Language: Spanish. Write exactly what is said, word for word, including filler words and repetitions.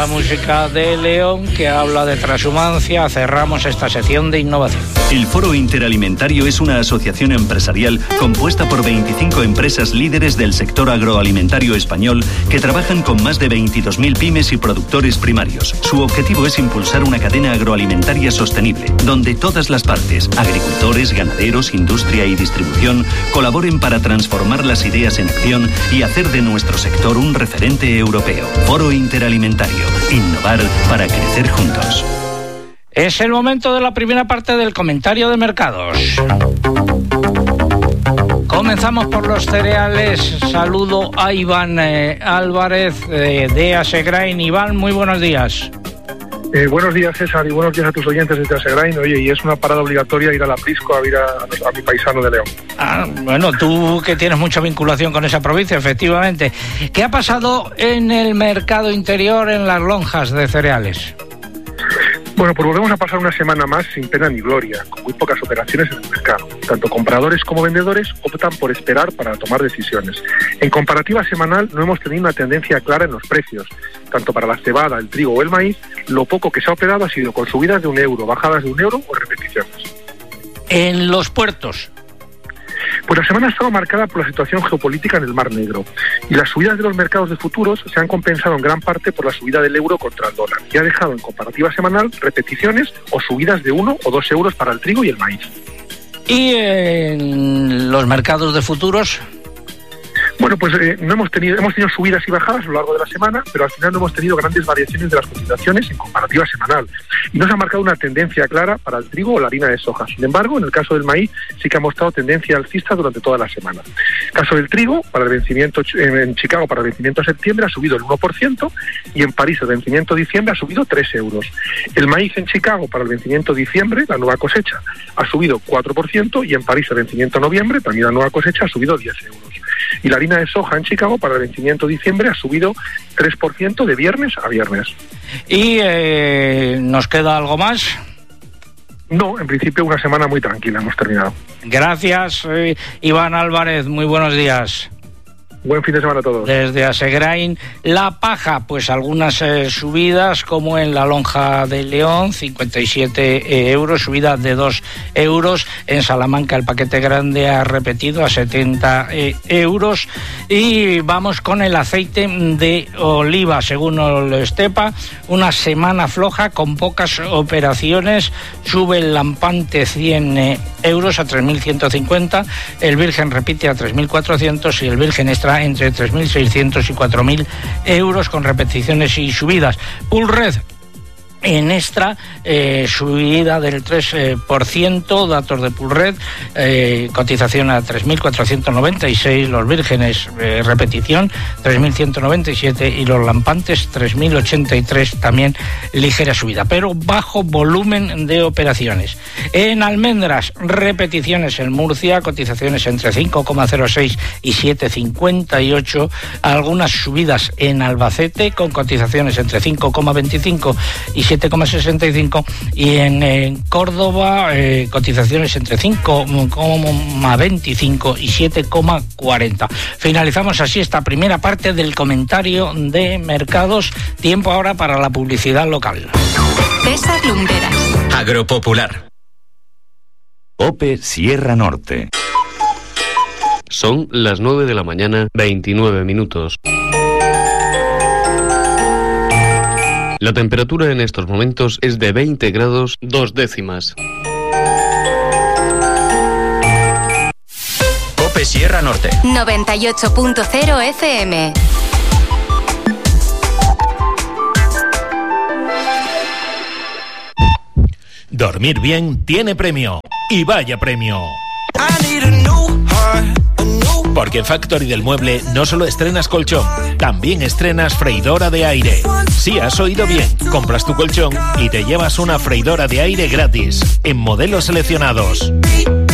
la música de León, que habla de transhumancia, cerramos esta sección de innovación. El Foro Interalimentario es una asociación empresarial compuesta por veinticinco empresas líderes del sector agroalimentario español que trabajan con más de veintidós mil pymes y productores primarios. Su objetivo es impulsar una cadena agroalimentaria sostenible, donde todas las partes, agricultores, ganaderos, industria y distribución, colaboren para transformar las ideas en acción y hacer de nuestro sector un referente europeo. Foro Interalimentario. Innovar para crecer juntos. Es el momento de la primera parte del comentario de mercados. Comenzamos por los cereales. Saludo a Iván eh, Álvarez eh, de Asegrain. Iván, muy buenos días. Eh, buenos días, César, y buenos días a tus oyentes de Asegrain. Oye, y es una parada obligatoria ir a la Prisco a ir a, a, a mi paisano de León. Ah, bueno, tú que tienes mucha vinculación con esa provincia, efectivamente. ¿Qué ha pasado en el mercado interior, en las lonjas de cereales? Bueno, pues volvemos a pasar una semana más sin pena ni gloria, con muy pocas operaciones en el mercado. Tanto compradores como vendedores optan por esperar para tomar decisiones. En comparativa semanal no hemos tenido una tendencia clara en los precios. Tanto para la cebada, el trigo o el maíz, lo poco que se ha operado ha sido con subidas de un euro, bajadas de un euro o repeticiones. En los puertos. Pues la semana ha estado marcada por la situación geopolítica en el Mar Negro, y las subidas de los mercados de futuros se han compensado en gran parte por la subida del euro contra el dólar, que ha dejado en comparativa semanal repeticiones o subidas de uno o dos euros para el trigo y el maíz. ¿Y en los mercados de futuros? Bueno, pues eh, no hemos tenido hemos tenido subidas y bajadas a lo largo de la semana, pero al final no hemos tenido grandes variaciones de las cotizaciones en comparativa semanal. Y no se ha marcado una tendencia clara para el trigo o la harina de soja. Sin embargo, en el caso del maíz sí que ha mostrado tendencia alcista durante toda la semana. En el caso del trigo, para el vencimiento en Chicago para el vencimiento de septiembre ha subido el uno por ciento y en París el vencimiento de diciembre ha subido tres euros. El maíz en Chicago para el vencimiento de diciembre, la nueva cosecha, ha subido cuatro por ciento y en París el vencimiento de noviembre, también la nueva cosecha, ha subido diez euros. Y la harina de soja en Chicago para el vencimiento de diciembre ha subido tres por ciento de viernes a viernes. ¿Y eh, nos queda algo más? No, en principio una semana muy tranquila, hemos terminado. Gracias, eh, Iván Álvarez, muy buenos días. Buen fin de semana a todos. Desde Asegrain, la paja, pues algunas eh, subidas, como en la lonja de León, cincuenta y siete eh, euros, subida de dos euros. En Salamanca el paquete grande ha repetido a setenta eh, euros. Y vamos con el aceite de oliva, según Olestepa, una semana floja con pocas operaciones. Sube el lampante cien eh, euros a tres mil ciento cincuenta, el virgen repite a tres mil cuatrocientos y el virgen extra entre tres mil seiscientos y cuatro mil euros con repeticiones y subidas. Pulred en extra, eh, subida del tres por ciento, datos de Pulred, eh, cotización a tres mil cuatrocientos noventa y seis, los vírgenes, eh, repetición, tres mil ciento noventa y siete y los lampantes, tres mil ochenta y tres, también ligera subida, pero bajo volumen de operaciones. En almendras, repeticiones en Murcia, cotizaciones entre cinco coma cero seis y siete coma cincuenta y ocho, algunas subidas en Albacete con cotizaciones entre cinco coma veinticinco y siete coma sesenta y cinco, y en, en Córdoba eh, cotizaciones entre cinco coma veinticinco y siete coma cuarenta. Finalizamos así esta primera parte del comentario de mercados. Tiempo ahora para la publicidad local. César Lumberas. Agropopular. OPE Sierra Norte. Son las nueve de la mañana, veintinueve minutos. La temperatura en estos momentos es de veinte grados dos décimas. OPE Sierra Norte. noventa y ocho punto cero F M. Dormir bien tiene premio. Y vaya premio. Porque en Factory del Mueble no solo estrenas colchón, también estrenas freidora de aire. Sí, has oído bien. Compras tu colchón y te llevas una freidora de aire gratis, en modelos seleccionados.